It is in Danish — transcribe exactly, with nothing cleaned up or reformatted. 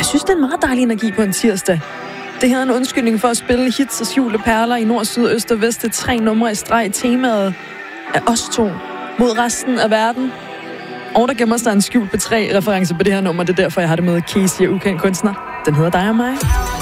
Jeg synes, det er en meget dejlig energi på en tirsdag. Det her er en undskyldning for at spille hits og skjulte perler i nord, syd, øst og vest. Det er tre numre i streg. Temaet er os to mod resten af verden. Og der gemmer sig en skjult på tre reference på det her nummer. Det er derfor, jeg har det med Casey og Ukendt Kunstner. Den hedder Dig og mig.